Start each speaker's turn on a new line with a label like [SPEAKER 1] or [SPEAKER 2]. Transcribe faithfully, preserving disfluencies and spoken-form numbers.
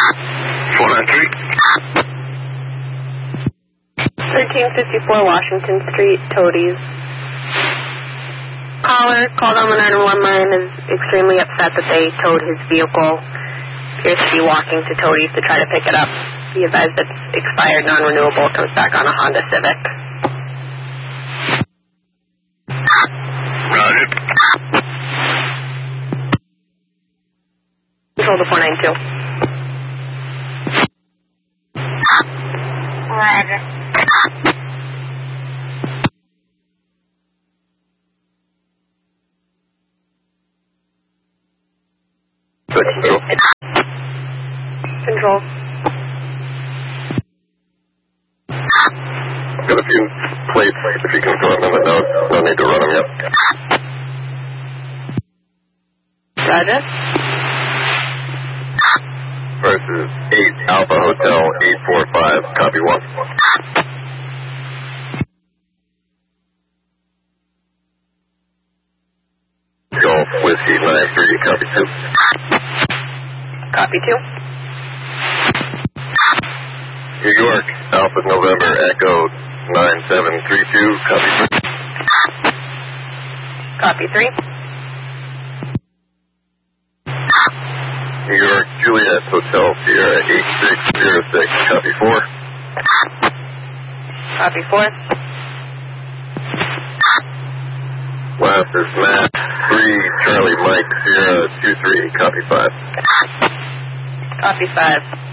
[SPEAKER 1] four nine three.
[SPEAKER 2] thirteen fifty-four Washington Street, Toadies. Caller called on the nine one one line is extremely upset that they towed his vehicle. Appears to be walking to Toadies to try to pick it up. He advised it's expired, non-renewable, comes back on a Honda Civic.
[SPEAKER 1] Roger.
[SPEAKER 2] Control the four nine two.
[SPEAKER 3] Roger.
[SPEAKER 2] Control.
[SPEAKER 1] Got a few plates, if you can throw them in the notes. Don't need to run them yet.
[SPEAKER 2] Roger.
[SPEAKER 1] Versus eight Alpha Hotel eight four five, copy one. Golf Whiskey nine three, copy two.
[SPEAKER 2] Copy two.
[SPEAKER 1] New York, Alpha November Echo nine seven three two, copy three.
[SPEAKER 2] Copy three.
[SPEAKER 1] New York, Juliet Hotel Sierra eight six zero six, copy four.
[SPEAKER 2] Copy four.
[SPEAKER 1] Last is Matt three Charlie Mike Sierra two three, copy five.
[SPEAKER 2] Copy five.